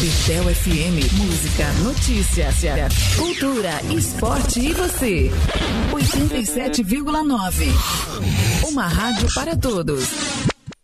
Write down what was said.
Bebel FM, música, notícias, cultura, esporte e você. 87,9. Uma rádio para todos.